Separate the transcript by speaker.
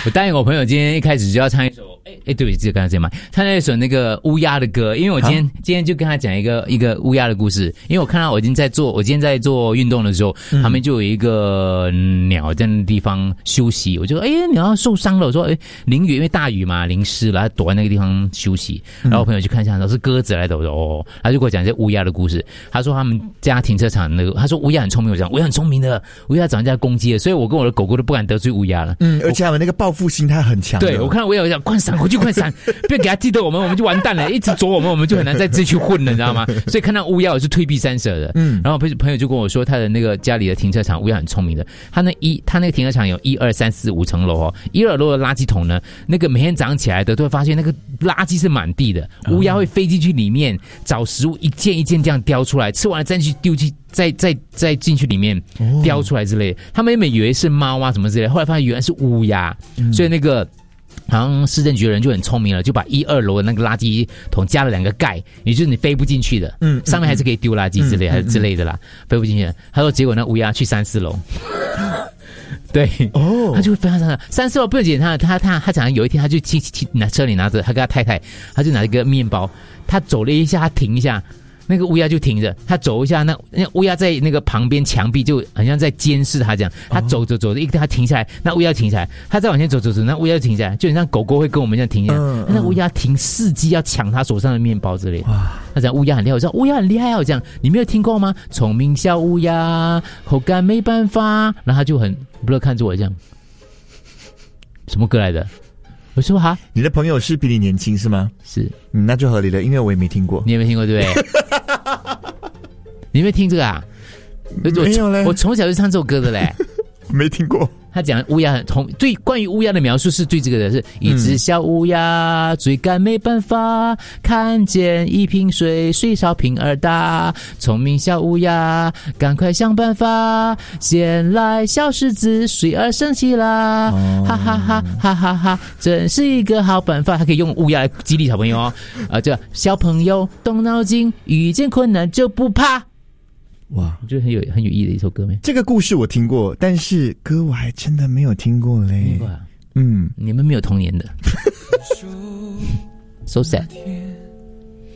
Speaker 1: 我答应我朋友今天一开始就要唱一首，对不起，刚才这样嘛，唱那首那个乌鸦的歌，因为我今天就跟他讲一个乌鸦的故事，因为我看到我今天在做运动的时候，旁边就有一个鸟在那地方休息，我就说鸟受伤了，我说淋雨，因为大雨嘛，淋湿了，他躲在那个地方休息，然后我朋友去看一下，说是鸽子来的，我说他就给我讲这乌鸦的故事，他说他们家停车场那个，他说乌鸦很聪明，我讲乌鸦很聪明的，乌鸦长人家攻击了，所以我跟我的狗狗都不敢得罪乌鸦了，
Speaker 2: 而且他们那个报复心态很强，
Speaker 1: 对，我看到乌鸦我讲快闪回去快闪，不要给他记得我们就完蛋了，一直啄我们就很难再继续混了，你知道吗？所以看到乌鸦我是退避三舍的。然后朋友就跟我说，他的那个家里的停车场乌鸦很聪明的，他那个停车场有1、2、3、4、5层楼哦，1、2楼的垃圾桶呢，那个每天早上起来的都会发现那个垃圾是满地的，乌鸦会飞进去里面找食物，一件一件这样叼出来，吃完了再去丢弃。再进去里面叼出来之类的，他们原本以为是猫啊什么之类的，后来发现原来是乌鸦，所以那个好像市政局的人就很聪明了，就把1、2楼的那个垃圾桶加了2个盖，也就是你飞不进去的，上面还是可以丢垃圾之类还是之类的啦，飞不进去的。他说结果那乌鸦去3、4楼。对他就会飞上3、4楼，不简单。他讲有一天他就拿车里拿着，他跟他太太，他就拿一个面包，他走了一下，他停一下。那个乌鸦就停着，他走一下，那乌鸦在那个旁边墙壁就好像在监视他这样。他走着，他停下来，那乌鸦停下来，他再往前走，那乌鸦就停下来，就很像狗狗会跟我们这样停下来。那乌鸦停伺机要抢他手上的面包之类的。他讲乌鸦很厉害，我说乌鸦很厉害哦，这样你没有听过吗？聪明小乌鸦，口干没办法。然后他就很不乐看着我这样，什么歌来的？我说哈，
Speaker 2: 你的朋友是比你年轻是吗？
Speaker 1: 是，
Speaker 2: 那就合理了，因为我也没听过。
Speaker 1: 你也没听过对不对？你有没有听这个啊？
Speaker 2: 没有嘞，
Speaker 1: 我从小就唱这首歌的嘞。
Speaker 2: 没听过。
Speaker 1: 他讲乌鸦对关于乌鸦的描述是对这个的是一只小乌鸦追赶没办法，看见一瓶水，水烧瓶儿大，聪明小乌鸦赶快想办法，先来小狮子水儿生气啦，哈哈哈哈哈哈，真是一个好办法。他可以用乌鸦来激励小朋友哦，这小朋友动脑筋，遇见困难就不怕。哇，我觉得很有意义的一首歌没？
Speaker 2: 这个故事我听过，但是歌我还真的没有听过嘞。
Speaker 1: 你们没有童年的。So sad。